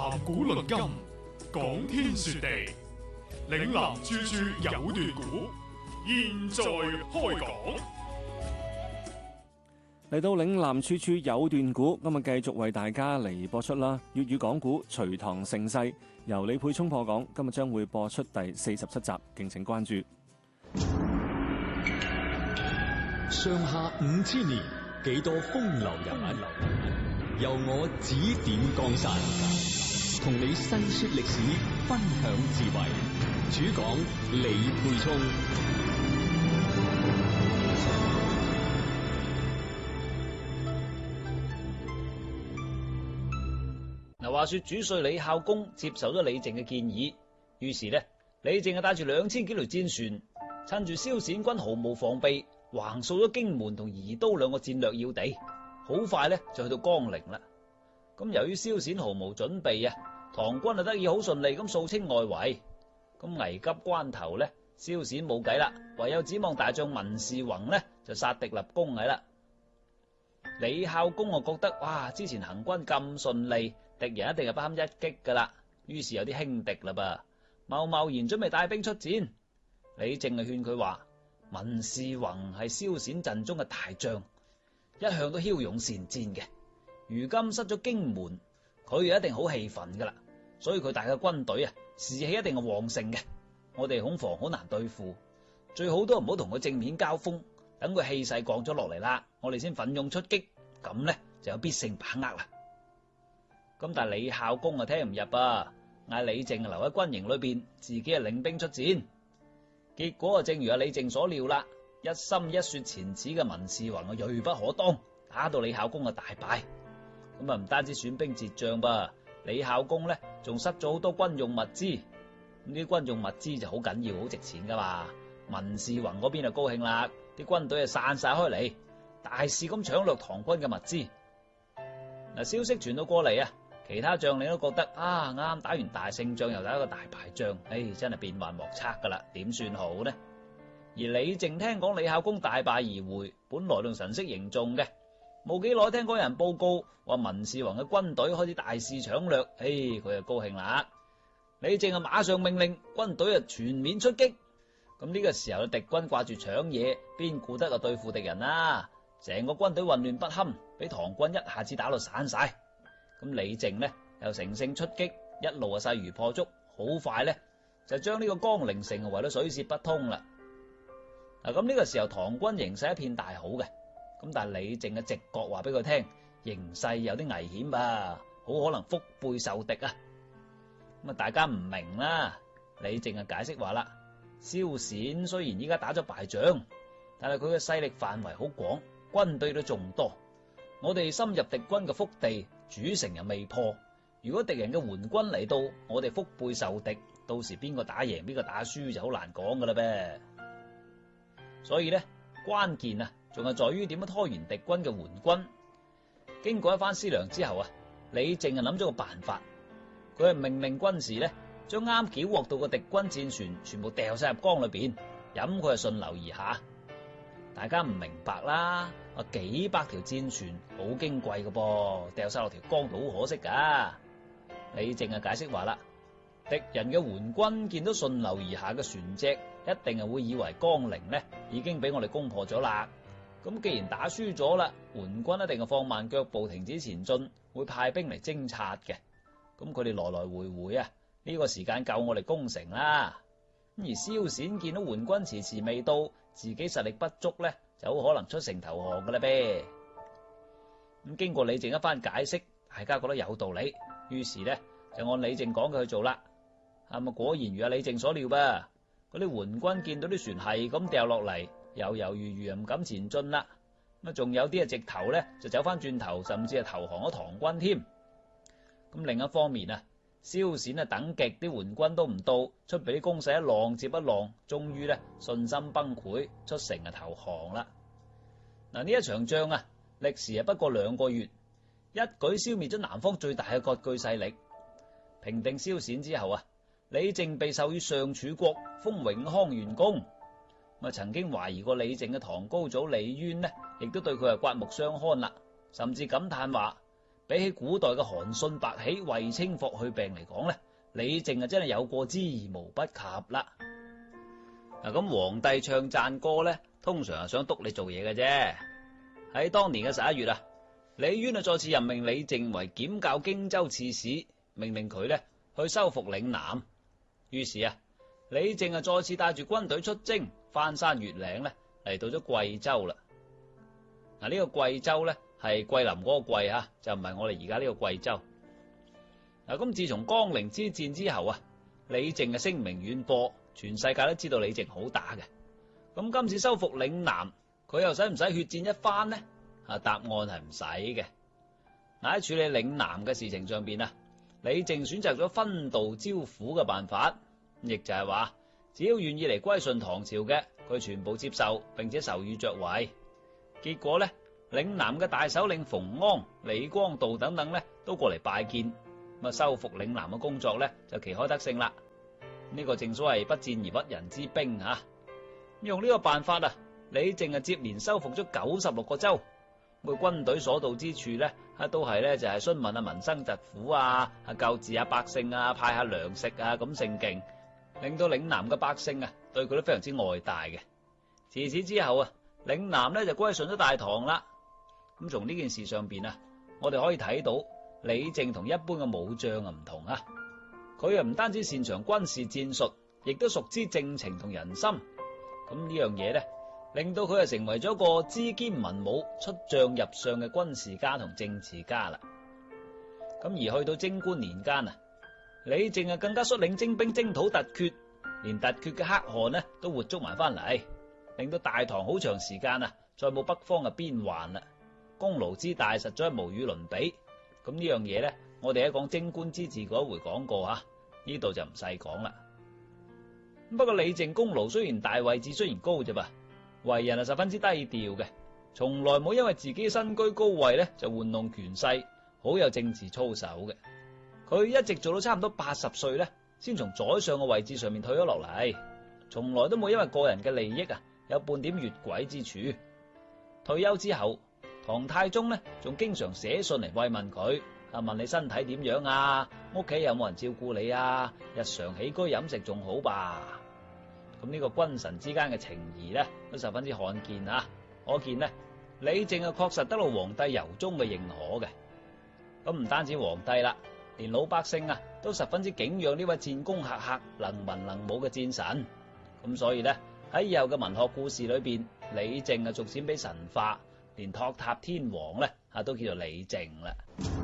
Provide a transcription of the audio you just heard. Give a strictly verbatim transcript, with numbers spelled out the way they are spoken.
談古論今，講天說地，嶺南處處有段古，現在開講。 嚟到嶺南處處有段古，今日繼續為大家嚟播出啦。粵語講古隋唐盛世，由李沛聰播講，今日將會播出第四十七集，敬請關注。 上下五千年，幾多風流人物，由我指點江山，同你細說歷史，分享智慧。主講李沛聰。 嗱，話說主帥李孝恭接受咗李靖嘅建議，於是呢，李靖啊帶住兩千幾條戰船，趁住蕭銑軍毫無防備，橫掃咗荊門同宜都兩個戰略要地，好快呢就去到江陵啦。咁由於蕭銑毫無準備啊，唐軍啊得以好順利咁掃清外圍。咁危急關頭呢，蕭銑冇計啦，唯有指望大將文士宏呢就殺敵立功係啦。李孝恭啊覺得哇，之前行軍咁順利，敵人一定係不堪一擊噶啦，於是有啲輕敵啦噃，貿貿然準備帶兵出戰。李靖啊勸佢話：文士宏係蕭銑陣中嘅大將，一向都驍勇善戰嘅，如今失咗荊門，佢就一定好氣憤噶啦，所以佢帶嘅軍隊啊士氣一定係旺盛嘅，我哋恐防好難對付，最好都唔好同佢正面交鋒，等佢氣勢降咗落嚟啦，我哋先奮勇出擊，咁呢就有必勝把握啦。咁但係李孝恭啊聽唔入啊，嗌李靖留喺軍營裏邊，自己啊領兵出戰。結果啊正如阿李靖所料啦，一心一說前恥嘅文士宏啊銳不可當，打到李孝恭啊大敗。咁啊唔單止損兵折將噃，李孝恭呢仲失咗好多軍用物資。咁啲軍用物資就好緊要，好值錢噶嘛。文士宏嗰邊就高興啦，啲軍隊啊散晒開嚟，大肆咁搶掠唐軍嘅物資。嗱，消息傳到過嚟啊，其他將領都覺得啊，啱打完大勝仗又打一個大敗仗，唉，真係變幻莫測噶啦，點算好呢？而李靖聽講李孝恭大敗而回，本來仲神色凝重嘅，冇幾耐聽嗰人報告話文士宏嘅軍隊開始大肆搶掠，唉，佢就高興啦。李靖啊馬上命令軍隊啊全面出擊。咁呢個時候敵軍掛住搶嘢，邊顧得啊對付敵人啊？成個軍隊混亂不堪，俾唐軍一下子打到散晒。咁李靖呢又乘勝出擊，一路啊勢如破竹，好快呢就將呢個江陵城圍到水泄不通啦。嗱，咁呢個時候唐軍形勢一片大好嘅，咁但係李靖嘅直覺話俾佢聽，形勢有啲危險吧，好可能腹背受敵啊。咁啊大家唔明啦，李靖啊解釋話啦，蕭銑雖然依家打咗敗仗，但係佢嘅勢力範圍好廣，軍隊都眾多，我哋深入敵軍嘅腹地，主城又未破，如果敵人嘅援軍嚟到，我哋腹背受敵，到時邊個打贏邊個打輸就好難講噶啦唄。所以呢，關鍵啊仲係在於點樣拖延敵軍嘅援軍。經過一番思量之後啊，李靖啊諗咗個辦法，佢係命令軍士呢將啱繳獲到嘅敵軍戰船全部掉晒入江裏邊，飲佢係順流而下。大家唔明白啦，啊幾百條戰船好矜貴嘅噃，掉晒落條江度好可惜噶。李靖啊解釋話啦，敵人嘅援軍見到順流而下嘅船隻，一定係會以為江陵呢已經俾我哋攻破咗啦。咁既然打輸咗啦，援軍一定係放慢腳步，停止前進，會派兵嚟偵察嘅。咁佢哋來來回回啊，呢個時間夠我哋攻城啦。而蕭銑見到援軍遲遲未到，自己實力不足呢，就好可能出城投降噶啦唄。咁經過李靖一番解釋，大家覺得有道理，於是呢就按李靖講嘅去做啦。係咪果然如阿李靖所料吧？嗰啲援軍見到啲船係咁掉落嚟，猶猶豫豫唔敢前進啦。咁仲有啲啊直頭呢就走翻轉頭，甚至係投降咗唐軍添。咁另一方面啊，蕭銑啊等極啲援軍都唔到，出俾啲攻勢一浪接一浪，終於呢信心崩潰，出城啊投降啦。嗱，呢一場仗啊歷時啊不過兩個月，一舉消滅咗南方最大嘅割據勢力。平定蕭銑之後啊，李靖被授予上柱國，封永康元公。咁啊曾經懷疑過李靖嘅堂高祖李淵呢，亦都對佢係刮目相看啦，甚至感嘆話： 比起古代嘅韓信、白起、衛青、霍去病嚟講咧，李靖啊真係有過之而無不及啦。嗱，咁皇帝唱讚歌咧，通常係想督你做嘢嘅啫。喺當年嘅十一月啊，李淵啊再次任命李靖為檢校荊州刺史，命令佢咧去收復嶺南。於是啊，李靖啊再次帶住軍隊出征，翻山越嶺咧，嚟到咗貴州啦。嗱，呢個貴州咧係桂林嗰個貴啊，就唔係我哋而家呢個貴州。嗱，咁自從江陵之戰之後啊，李靖嘅聲名遠播，全世界都知道李靖好打嘅。咁今次收復嶺南，佢又使唔使血戰一番呢？啊，答案係唔使嘅。嗱，喺處理嶺南嘅事情上邊啊，李靖選擇咗分道招撫嘅辦法，亦就係話，只要願意嚟歸順唐朝嘅，佢全部接受，並且授予爵位。結果咧，嶺南嘅大首領馮安、李光道等等咧，都過嚟拜見，咁啊，收復嶺南嘅工作咧就旗開得勝啦。呢個正所謂不戰而屈人之兵吓。用呢個辦法啊，李靖啊接連收復咗九十六個州。佢軍隊所到之處咧，都係咧就係詢問啊民生疾苦啊，救治下百姓啊，派下糧食啊，咁盛勁，令到嶺南嘅百姓啊對佢都非常之愛戴嘅。自此之後啊，嶺南咧就歸順咗大唐啦。咁從呢件事上邊啊，我哋可以睇到李靖同一般嘅武將啊唔同啊，佢啊唔單止擅長軍事戰術，亦都熟知政情同人心。咁呢樣嘢咧，令到佢啊成為咗一個知兼文武、出將入相嘅軍事家同政治家啦。咁而去到貞觀年間啊，李靖啊更加率領精兵征討突厥，連突厥嘅可汗呢都活捉埋翻嚟，令到大唐好長時間啊再冇北方嘅邊患啦。功勞之大，實在無與倫比。咁呢樣嘢咧，我哋喺講貞觀之治嗰一回講過吓，呢度就唔細講啦。不過李靖功勞雖然大，位置雖然高啫噃，為人係十分之低調嘅，從來冇因為自己身居高位咧就玩弄權勢，好有政治操守嘅。佢一直做到差唔多八十歲咧，先從宰相嘅位置上面退咗落嚟，從來都冇因為個人嘅利益啊有半點越軌之處。退休之後，唐太宗咧仲經常寫信嚟慰問佢，啊問你身體點樣啊，屋企有冇人照顧你啊，日常起居飲食仲好吧？咁呢個君臣之間嘅情誼咧，都十分之罕見啊！可見呢，李靖啊確實得到皇帝由衷嘅認可嘅。咁唔單止皇帝啦，連老百姓啊都十分之敬仰呢位戰功赫赫、能文能武嘅戰神。咁所以咧，喺以後嘅文學故事裏邊，李靖啊逐漸被神化，連托塔天王咧啊都叫做李靖啦。